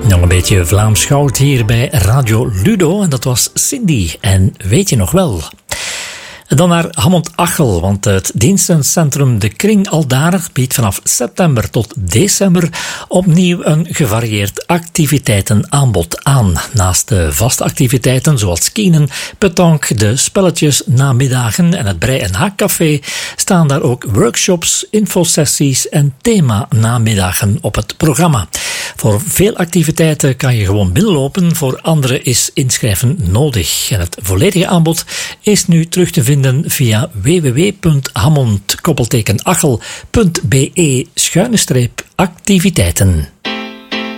Nog een beetje Vlaams goud hier bij Radio Ludo. En dat was Cindy. En weet je nog wel? En dan naar Hammond-Achel, want het dienstencentrum De Kring Aldaar biedt vanaf september tot december opnieuw een gevarieerd activiteitenaanbod aan. Naast de vaste activiteiten zoals skiën, petanque, de spelletjes, namiddagen en het brei- en haakcafé staan daar ook workshops, infosessies en thema-namiddagen op het programma. Voor veel activiteiten kan je gewoon binnenlopen, voor andere is inschrijven nodig. En het volledige aanbod is nu terug te vinden via www.hammond-achel.be/activiteiten.